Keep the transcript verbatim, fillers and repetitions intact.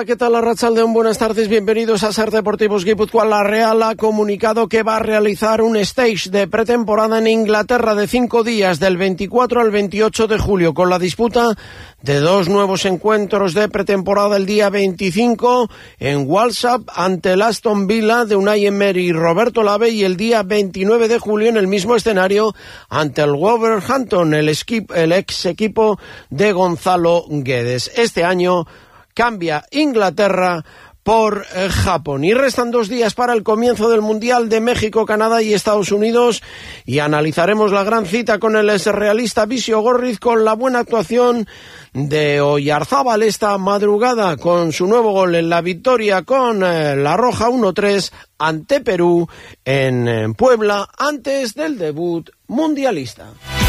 Hola, ¿qué tal? Arratsaldeon, buenas tardes, bienvenidos a Ser Deportivos Guipúzcoa. La Real ha comunicado que va a realizar un stage de pretemporada en Inglaterra de cinco días, del veinticuatro al veintiocho de julio, con la disputa de dos nuevos encuentros de pretemporada el día veinticinco en Walsall ante el Aston Villa de Unai Emery y Roberto Lave, y el día veintinueve de julio en el mismo escenario ante el Wolverhampton, el, esqui- el ex equipo de Gonzalo Guedes. Este año cambia Inglaterra por eh, Japón. Y restan dos días para el comienzo del Mundial de México, Canadá y Estados Unidos, y analizaremos la gran cita con el exrealista Visio Gorriz, con la buena actuación de Oyarzábal esta madrugada con su nuevo gol en la victoria con eh, la Roja uno tres ante Perú en, en Puebla, antes del debut mundialista.